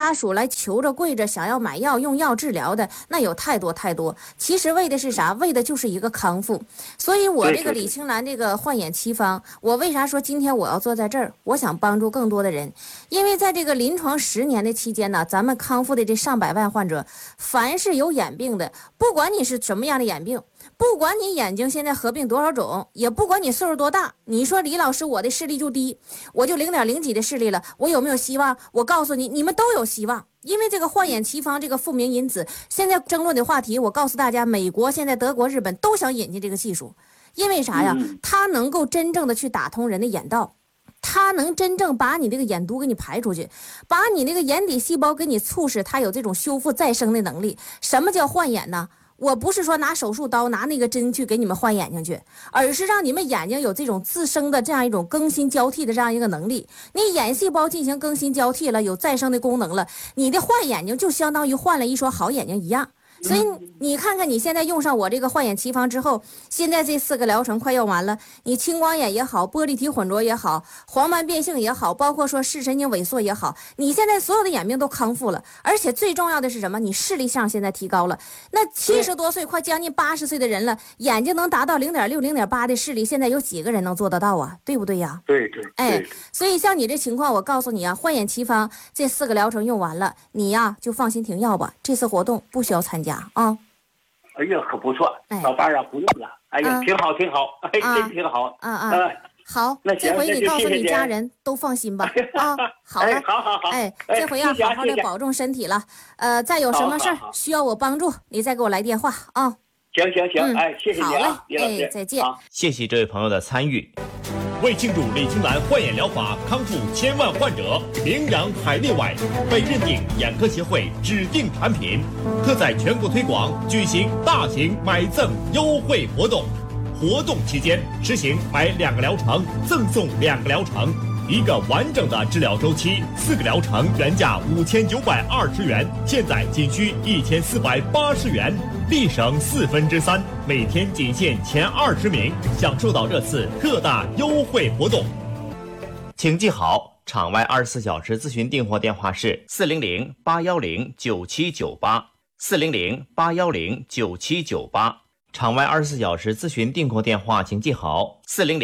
家属来求着跪着想要买药用药治疗的，那有太多太多。其实为的是啥？为的就是一个康复。所以我这个李青兰这个焕眼奇方，我为啥说今天我要坐在这儿？我想帮助更多的人，因为在这个临床10年的期间呢，咱们康复的这上百万患者，凡是有眼病的，不管你是什么样的眼病，不管你眼睛现在合并多少种，也不管你岁数多大，你说李老师我的视力就低，我就0.0几的视力了，我有没有希望？我告诉你，你们都有希望。因为这个焕眼奇方这个复明因子，现在争论的话题，我告诉大家，美国现在德国日本都想引进这个技术。因为啥呀？它能够真正的去打通人的眼道，它能真正把你这个眼毒给你排出去，把你那个眼底细胞给你促使它有这种修复再生的能力。什么叫换眼呢？我不是说拿手术刀拿那个针去给你们换眼睛去，而是让你们眼睛有这种自生的这样一种更新交替的这样一个能力。你眼细胞进行更新交替了，有再生的功能了，你的换眼睛就相当于换了一双好眼睛一样。所以你看看你现在用上我这个焕眼奇方之后，现在这4个疗程快用完了，你青光眼也好，玻璃体混浊也好，黄斑变性也好，包括说视神经萎缩也好，你现在所有的眼病都康复了。而且最重要的是什么？你视力上现在提高了。那70多岁快将近80岁的人了，眼睛能达到0.6 0.8的视力，现在有几个人能做得到啊？对不对呀？ 对。 所以像你这情况，我告诉你啊，焕眼奇方这4个疗程用完了，你呀就放心停药吧，这次活动不需要参加啊。 哎呀，可不错，老伴儿啊，不用了。哎呀，挺好，哎，真挺好。 好，这回你告诉你家人都放心吧。啊，好了， 好。 哎，这回要好好的保重身体了。再有什么事儿需要我帮助，你再给我来电话啊。 行，哎，谢谢你啊，李老师。 再见。 谢谢这位朋友的参与。为庆祝李青兰焕眼疗法康复1000万患者，名扬海内外，被认定眼科协会指定产品，特在全国推广，举行大型买赠优惠活动。活动期间实行买2个疗程赠送2个疗程，1个完整的治疗周期，4个疗程原价5920元，现在仅需1480元，立省3/4，每天仅限前20名享受到这次特大优惠活动。请记好，场外24小时咨询订货电话是400-810-9798，400-810-9798。场外24小时咨询订货电话请记好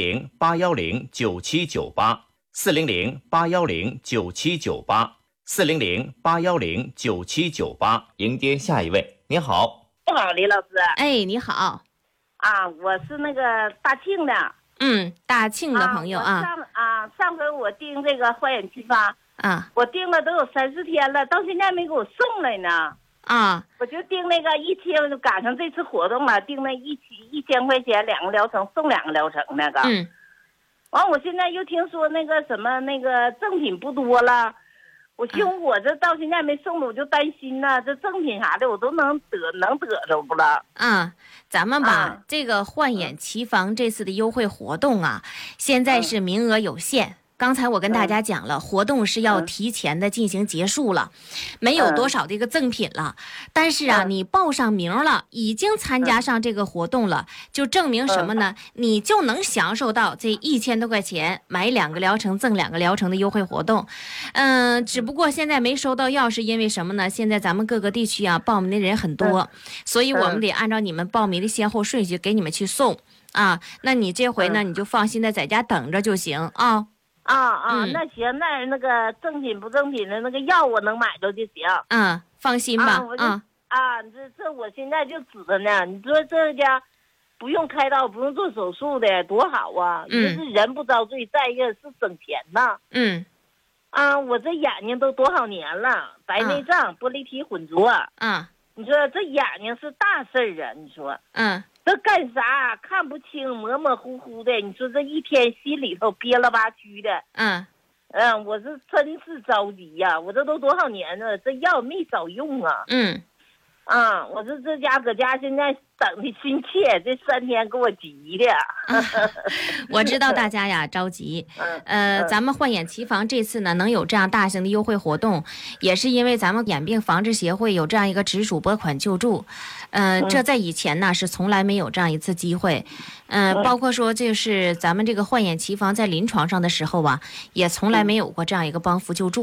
，400-810-9798，400-810-9798，400-810-9798。迎接下一位。你好。 你好，李老师。 哎，你好。 啊，我是那个大庆的。 大庆的朋友啊。 上回我订这个焕眼奇方啊， 我订了都有30天了，到现在没给我送来呢。我就订那个1000，就赶上这次活动了，订那1000块钱2个疗程送2个疗程那个。完，我现在又听说那个什么那个赠品不多了，我寻思我这到现在没送的，我就担心呢，这赠品啥的我都能得着不了。 咱们把这个焕眼奇方这次的优惠活动啊，现在是名额有限。刚才我跟大家讲了，活动是要提前的进行结束了，没有多少的一个赠品了。但是啊，你报上名了，已经参加上这个活动了，就证明什么呢？你就能享受到这1000多块钱买2个疗程赠2个疗程的优惠活动。只不过现在没收到药，是因为什么呢？现在咱们各个地区啊，报名的人很多，所以我们得按照你们报名的先后顺序给你们去送啊。那你这回呢，你就放心的在家等着就行啊。 那行，那个正品不正品的那个药我能买着就行。 放心吧。 这我现在就指着呢。你说这家不用开刀，不用做手术的，多好啊！就是人不遭罪，再一个是省钱呐。我这眼睛都多少年了，白内障、玻璃体混浊。你说这眼睛是大事儿啊！你说。这干啥看不清，模模糊糊的。你说这一天心里头憋了吧屈的。我是真是着急呀！我这都多少年了，这药没少用啊。我这家搁家现在等的心切，这3天给我急的。 我知道大家呀着急。咱们焕眼奇方这次呢能有这样大型的优惠活动，也是因为咱们眼病防治协会有这样一个直属拨款救助。这在以前呢是从来没有这样一次机会。包括说就是咱们这个焕眼奇方在临床上的时候啊，也从来没有过这样一个帮扶救助。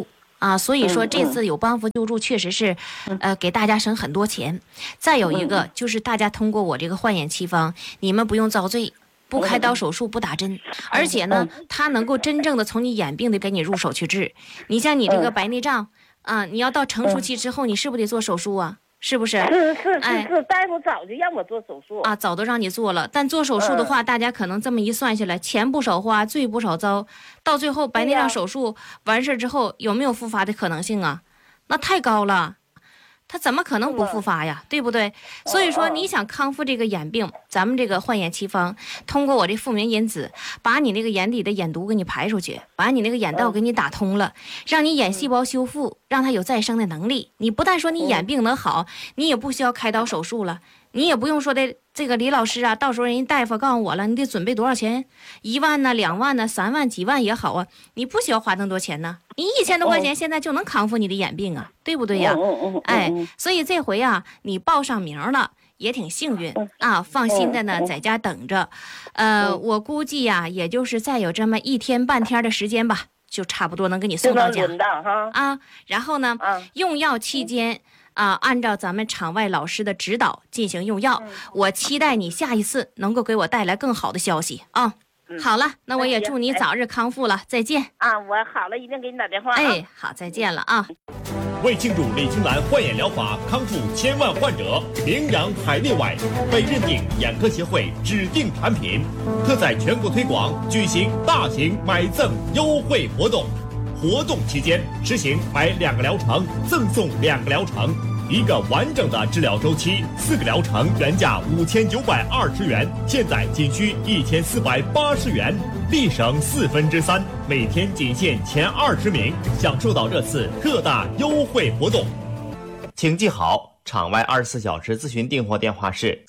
啊，所以说这次有帮扶救助确实是，给大家省很多钱。再有一个就是大家通过我这个焕眼奇方，你们不用遭罪。不开刀手术，不打针，而且呢，它能够真正的从你眼病的给你入手去治。你像你这个白内障啊，你要到成熟期之后，你是不是得做手术啊？是不是？ 是，大夫早就让我做手术啊，早都让你做了。但做手术的话，大家可能这么一算下来，钱不少花，罪不少遭。到最后白内障手术完事之后，有没有复发的可能性啊？那太高了。他怎么可能不复发呀？对不对？所以说你想康复这个眼病，咱们这个焕眼奇方通过我这复明因子，把你那个眼底的眼毒给你排出去，把你那个眼道给你打通了，让你眼细胞修复，让它有再生的能力。你不但说你眼病能好，你也不需要开刀手术了，你也不用说的这个李老师啊，到时候人家大夫告诉我了，你得准备多少钱？1万呢、2万呢、3万、几万也好啊，你不需要花那么多钱呢，你1000多块钱现在就能康复你的眼病啊，对不对呀？所以这回啊，你报上名了，也挺幸运啊，放心的呢，在家等着。我估计呀，也就是再有这么1天半天的时间吧，就差不多能给你送到家啊。然后呢，用药期间。按照咱们场外老师的指导进行用药，我期待你下一次能够给我带来更好的消息啊！好了，那我也祝你早日康复了，再见啊！我好了一定给你打电话。 好，再见了啊！ 为庆祝李青兰焕眼疗法康复1000万患者，名扬海内外，被认定眼科协会指定产品，特在全国推广，举行大型买赠优惠活动。活动期间实行买2个疗程赠送2个疗程，1个完整的治疗周期，4个疗程原价5920元，现在仅需1480元，立省3/4，每天仅限前20名享受到这次特大优惠活动。请记好，场外24小时咨询订货电话是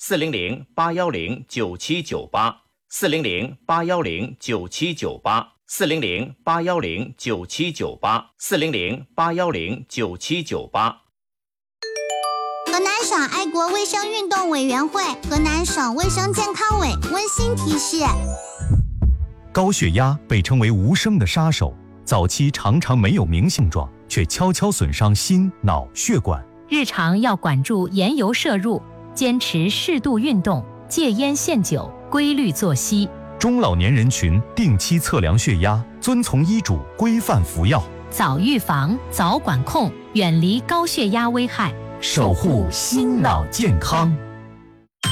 400-810-9798，400-810-9798，400-810-9798。 河南省爱国卫生运动委员会、河南省卫生健康委温馨提示： 高血压被称为无声的杀手，早期常常没有明性状，却悄悄损伤心、脑、血管。 日常要管住盐油摄入，坚持适度运动，戒烟限酒，规律作息。 中老年人群定期测量血压，遵从医嘱规范服药， 早预防，早管控，远离高血压危害， 守护心脑健康。